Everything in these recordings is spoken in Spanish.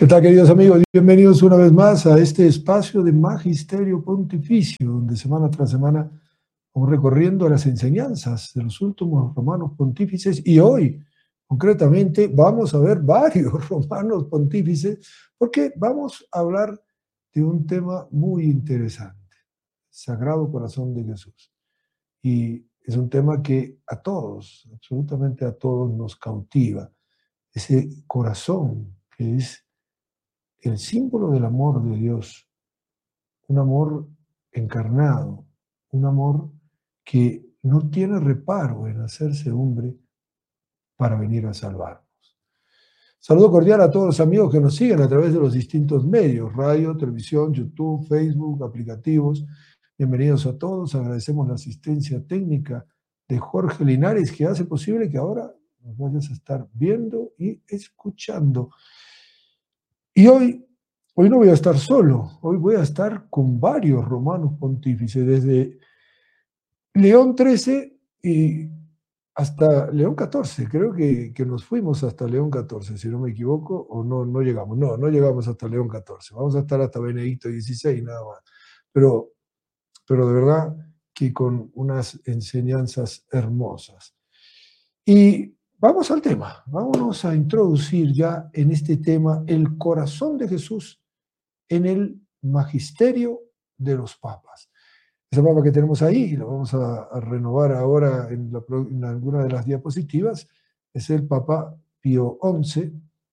¿Qué tal, queridos amigos? Bienvenidos una vez más a este espacio de Magisterio Pontificio, donde semana tras semana vamos recorriendo las enseñanzas de los últimos romanos pontífices y hoy, concretamente, vamos a ver varios romanos pontífices porque vamos a hablar de un tema muy interesante, Sagrado Corazón de Jesús. Y es un tema que a todos, absolutamente a todos, nos cautiva. Ese corazón que es el símbolo del amor de Dios, un amor encarnado, un amor que no tiene reparo en hacerse hombre para venir a salvarnos. Saludo cordial a todos los amigos que nos siguen a través de los distintos medios, radio, televisión, YouTube, Facebook, aplicativos. Bienvenidos a todos, agradecemos la asistencia técnica de Jorge Linares, que hace posible que ahora nos vayas a estar viendo y escuchando. Y hoy no voy a estar solo, hoy voy a estar con varios romanos pontífices, desde León XIII y hasta León XIV. Creo que nos fuimos hasta León XIV, si no me equivoco, o no llegamos. No llegamos hasta León XIV. Vamos a estar hasta Benedicto XVI nada más. Pero de verdad que con unas enseñanzas hermosas. Y vamos al tema, vámonos a introducir ya en este tema el corazón de Jesús en el magisterio de los papas. Ese papa que tenemos ahí, lo vamos a renovar ahora en alguna de las diapositivas, es el Papa Pío XI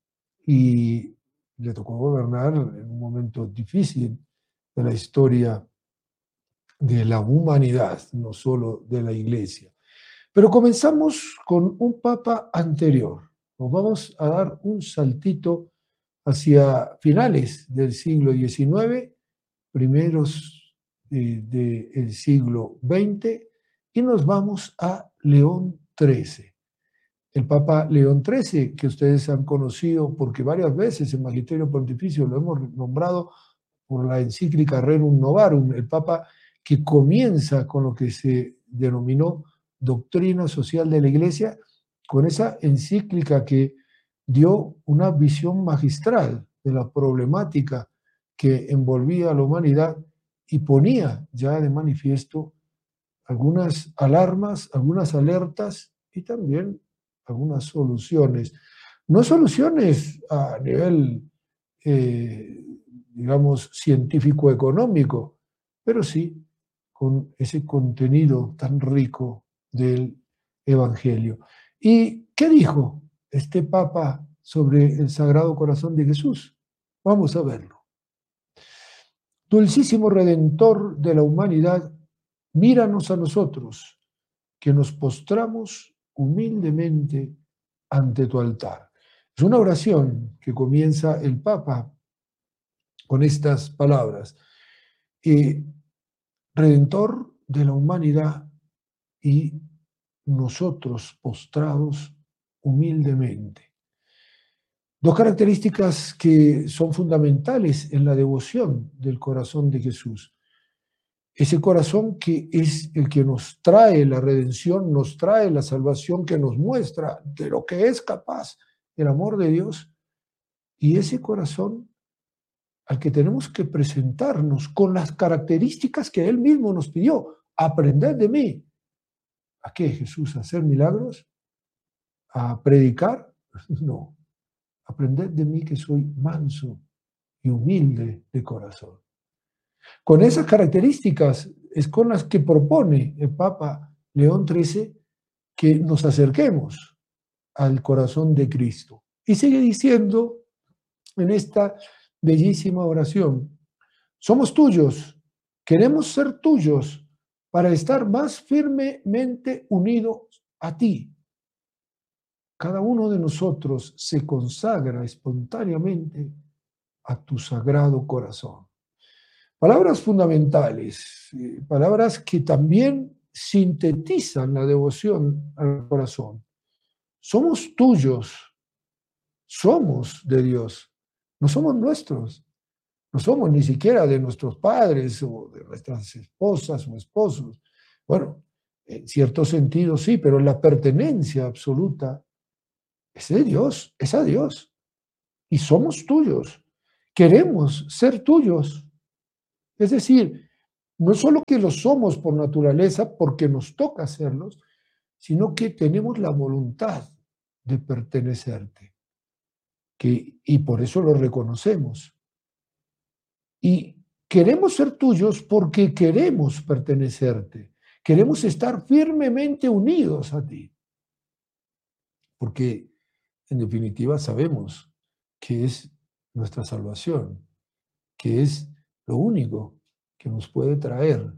y le tocó gobernar en un momento difícil de la historia de la humanidad, no solo de la Iglesia. Pero comenzamos con un papa anterior. Nos vamos a dar un saltito hacia finales del siglo XIX, primeros del siglo XX, y nos vamos a León XIII. El Papa León XIII, que ustedes han conocido porque varias veces en Magisterio Pontificio lo hemos nombrado por la encíclica Rerum Novarum, el Papa que comienza con lo que se denominó doctrina social de la Iglesia, con esa encíclica que dio una visión magistral de la problemática que envolvía a la humanidad y ponía ya de manifiesto algunas alarmas, algunas alertas y también algunas soluciones. No soluciones a nivel, digamos, científico-económico, pero sí con ese contenido tan rico del Evangelio. ¿Y qué dijo este Papa sobre el Sagrado Corazón de Jesús? Vamos a verlo. Dulcísimo Redentor de la humanidad, míranos a nosotros, que nos postramos humildemente ante tu altar. Es una oración que comienza el Papa con estas palabras. Redentor de la humanidad y nosotros postrados humildemente. Dos características que son fundamentales en la devoción del corazón de Jesús. Ese corazón que es el que nos trae la redención, nos trae la salvación, que nos muestra de lo que es capaz el amor de Dios. Y ese corazón al que tenemos que presentarnos con las características que Él mismo nos pidió. Aprended de mí. ¿A qué, Jesús? ¿A hacer milagros? ¿A predicar? No. Aprended de mí que soy manso y humilde de corazón. Con esas características es con las que propone el Papa León XIII que nos acerquemos al corazón de Cristo. Y sigue diciendo en esta bellísima oración: somos tuyos, queremos ser tuyos para estar más firmemente unidos a ti. Cada uno de nosotros se consagra espontáneamente a tu sagrado corazón. Palabras fundamentales, palabras que también sintetizan la devoción al corazón. Somos tuyos, somos de Dios, no somos nuestros. No somos ni siquiera de nuestros padres o de nuestras esposas o esposos. Bueno, en cierto sentido sí, pero la pertenencia absoluta es de Dios, es a Dios. y somos tuyos. Queremos ser tuyos. Es decir, no solo que lo somos por naturaleza, porque nos toca serlos, sino que tenemos la voluntad de pertenecerte, y por eso lo reconocemos. Y queremos ser tuyos porque queremos pertenecerte, queremos estar firmemente unidos a ti, porque en definitiva sabemos que es nuestra salvación, que es lo único que nos puede traer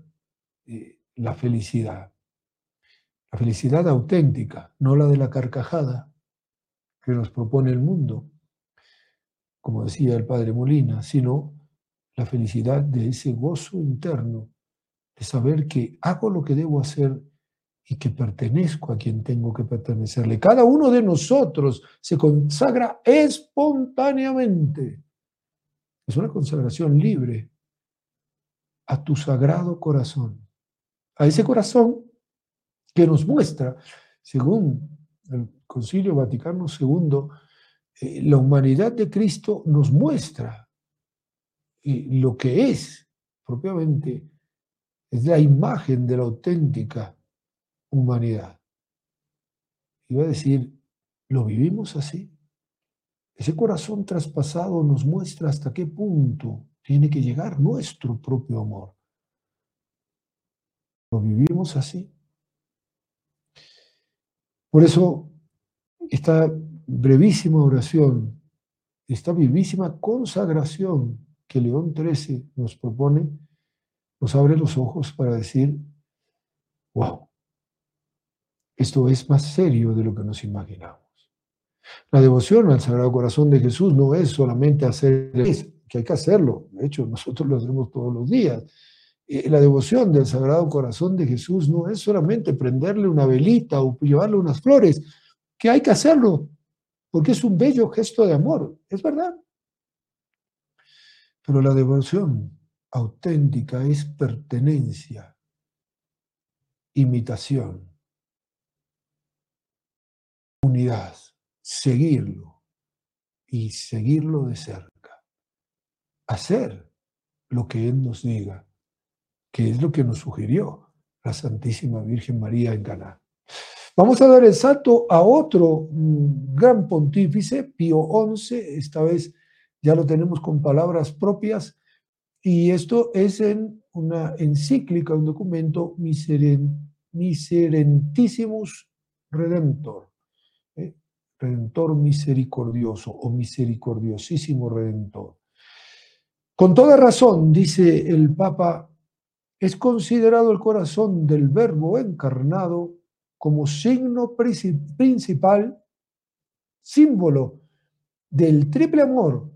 la felicidad auténtica, no la de la carcajada que nos propone el mundo, como decía el padre Molina, sino la felicidad de ese gozo interno, de saber que hago lo que debo hacer y que pertenezco a quien tengo que pertenecerle. Cada uno de nosotros se consagra espontáneamente. Es una consagración libre a tu sagrado corazón, a ese corazón que nos muestra, según el Concilio Vaticano II, la humanidad de Cristo nos muestra lo que es propiamente, es la imagen de la auténtica humanidad. Iba a decir, ¿lo vivimos así? Ese corazón traspasado nos muestra hasta qué punto tiene que llegar nuestro propio amor. ¿Lo vivimos así? Por eso, esta brevísima oración, esta vivísima consagración que León XIII nos propone, nos abre los ojos para decir, wow, esto es más serio de lo que nos imaginamos. La devoción al Sagrado Corazón de Jesús no es solamente hacer, es que hay que hacerlo, de hecho nosotros lo hacemos todos los días. La devoción del Sagrado Corazón de Jesús no es solamente prenderle una velita o llevarle unas flores, que hay que hacerlo, porque es un bello gesto de amor, es verdad. Pero la devoción auténtica es pertenencia, imitación, unidad, seguirlo y seguirlo de cerca, hacer lo que Él nos diga, que es lo que nos sugirió la Santísima Virgen María en Caná. Vamos a dar el salto a otro gran pontífice, Pío XI, esta vez ya lo tenemos con palabras propias, y esto es en una encíclica, un documento Miserentissimus Redemptor, Redentor misericordioso o misericordiosísimo Redentor. Con toda razón, dice el Papa, es considerado el corazón del Verbo encarnado como signo principal, símbolo del triple amor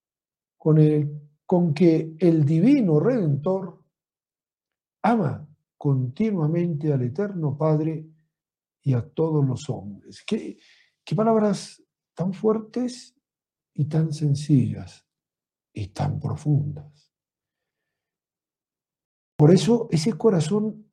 con que el divino Redentor ama continuamente al Eterno Padre y a todos los hombres. ¿Qué palabras tan fuertes y tan sencillas y tan profundas? Por eso ese corazón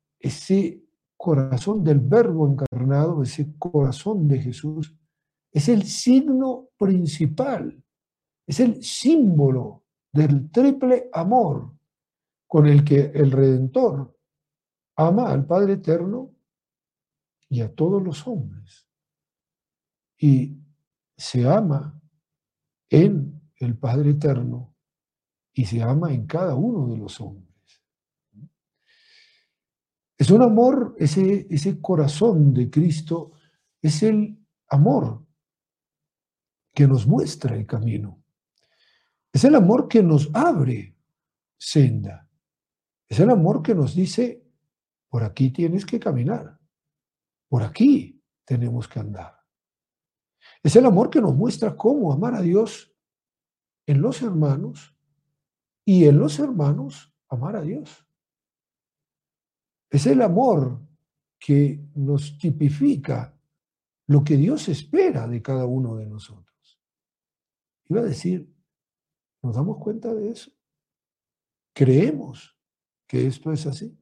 del Verbo encarnado, ese corazón de Jesús, es el signo principal, es el símbolo del triple amor con el que el Redentor ama al Padre Eterno y a todos los hombres. Y se ama en el Padre Eterno y se ama en cada uno de los hombres. Es un amor, ese corazón de Cristo es el amor que nos muestra el camino. Es el amor que nos abre senda. Es el amor que nos dice, por aquí tienes que caminar, por aquí tenemos que andar. Es el amor que nos muestra cómo amar a Dios en los hermanos y en los hermanos amar a Dios. Es el amor que nos tipifica lo que Dios espera de cada uno de nosotros. Iba a decir, ¿nos damos cuenta de eso? ¿Creemos que esto es así?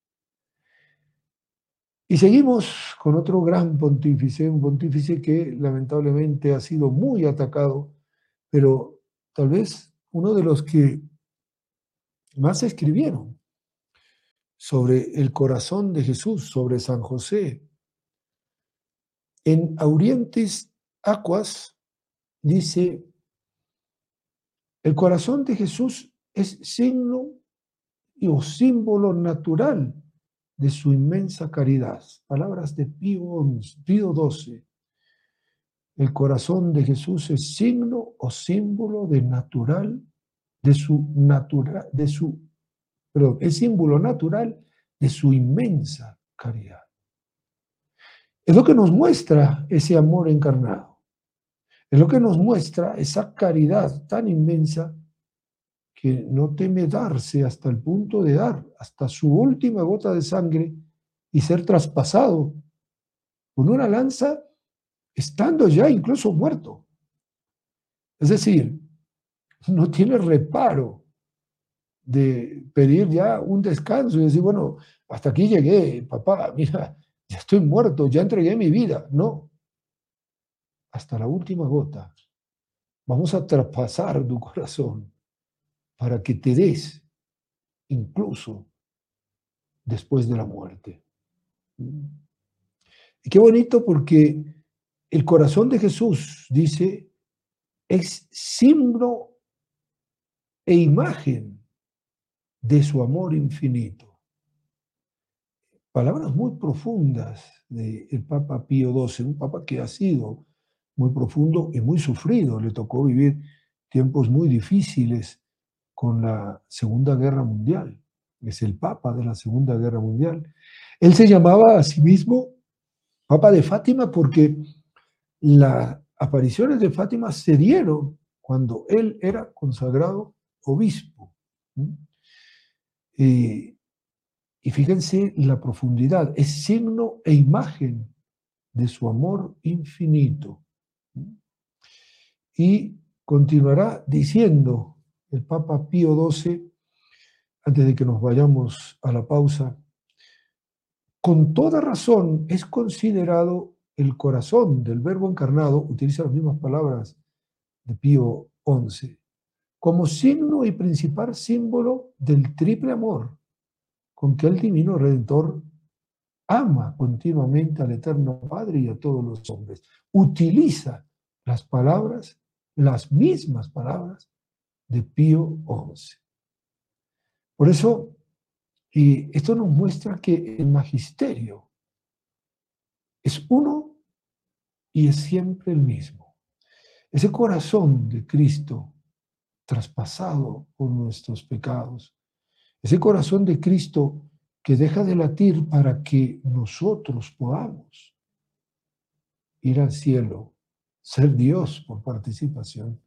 Y seguimos con otro gran pontífice, un pontífice que lamentablemente ha sido muy atacado pero tal vez uno de los que más escribieron sobre el corazón de Jesús, sobre San José. En Aurientis Aquas dice, el corazón de Jesús es signo o símbolo natural de su inmensa caridad. Palabras de Pío XII. El corazón de Jesús es signo o símbolo es símbolo natural de su inmensa caridad. Es lo que nos muestra ese amor encarnado. Es lo que nos muestra esa caridad tan inmensa que no teme darse hasta el punto de dar hasta su última gota de sangre y ser traspasado con una lanza estando ya incluso muerto. Es decir, no tiene reparo de pedir ya un descanso y decir, bueno, hasta aquí llegué, papá, mira, ya estoy muerto, ya entregué mi vida. No, hasta la última gota. Vamos a traspasar tu corazón para que te des incluso después de la muerte. Y qué bonito porque el corazón de Jesús, dice, es símbolo e imagen de su amor infinito. Palabras muy profundas del Papa Pío XII, un papa que ha sido muy profundo y muy sufrido. Le tocó vivir tiempos muy difíciles con la Segunda Guerra Mundial. Es el Papa de la Segunda Guerra Mundial. Él se llamaba a sí mismo Papa de Fátima porque las apariciones de Fátima se dieron cuando él era consagrado obispo. Y fíjense la profundidad, es signo e imagen de su amor infinito. Y continuará diciendo el Papa Pío XII, antes de que nos vayamos a la pausa, con toda razón es considerado el corazón del Verbo encarnado, utiliza las mismas palabras de Pío XI, como signo y principal símbolo del triple amor con que el Divino Redentor ama continuamente al Eterno Padre y a todos los hombres. Utiliza las palabras, las mismas palabras de Pío XI. Por eso, y esto nos muestra que el magisterio es uno y es siempre el mismo. Ese corazón de Cristo traspasado por nuestros pecados, ese corazón de Cristo que deja de latir para que nosotros podamos ir al cielo, ser Dios por participación,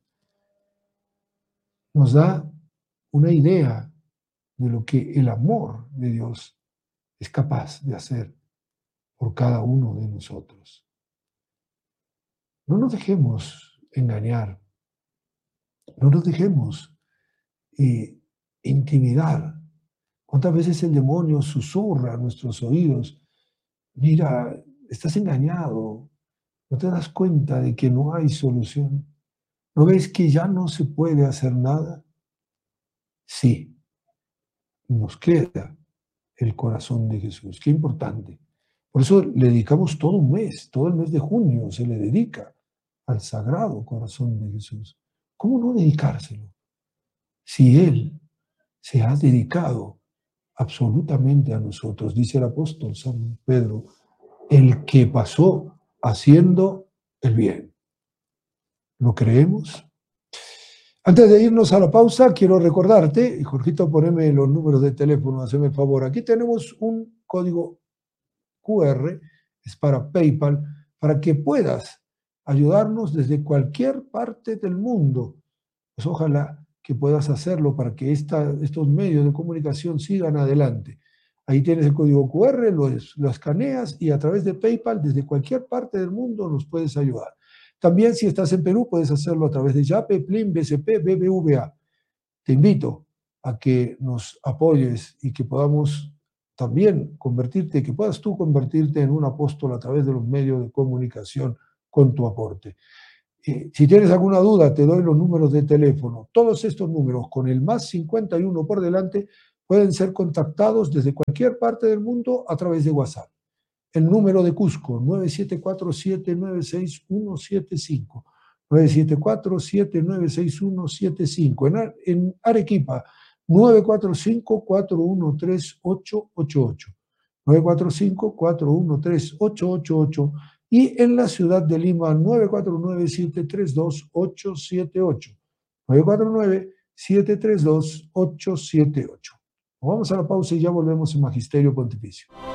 nos da una idea de lo que el amor de Dios es capaz de hacer por cada uno de nosotros. No nos dejemos engañar, no nos dejemos intimidar. ¿Cuántas veces el demonio susurra a nuestros oídos? Mira, estás engañado, no te das cuenta de que no hay solución. ¿No ves que ya no se puede hacer nada? Sí, nos queda el corazón de Jesús. Qué importante. Por eso le dedicamos todo un mes, todo el mes de junio se le dedica al Sagrado Corazón de Jesús. ¿Cómo no dedicárselo? Si Él se ha dedicado absolutamente a nosotros, dice el apóstol San Pedro, el que pasó haciendo el bien. ¿Lo creemos? Antes de irnos a la pausa, quiero recordarte, y Jorgito, poneme los números de teléfono, hazme el favor. Aquí tenemos un código QR, es para PayPal, para que puedas ayudarnos desde cualquier parte del mundo. Pues ojalá que puedas hacerlo para que estos medios de comunicación sigan adelante. Ahí tienes el código QR, lo escaneas y a través de PayPal, desde cualquier parte del mundo, nos puedes ayudar. También si estás en Perú, puedes hacerlo a través de Yape, Plin, BCP, BBVA. Te invito a que nos apoyes y que podamos también convertirte, que puedas tú convertirte en un apóstol a través de los medios de comunicación con tu aporte. Si tienes alguna duda, te doy los números de teléfono. Todos estos números, con el más 51 por delante, pueden ser contactados desde cualquier parte del mundo a través de WhatsApp. El número de Cusco, 9747966175. 9747966175. En Arequipa, 945-413-888. 945-413-888. Y en la ciudad de Lima, 949-732-878. 949-732-878. Vamos a la pausa y ya volvemos en Magisterio Pontificio.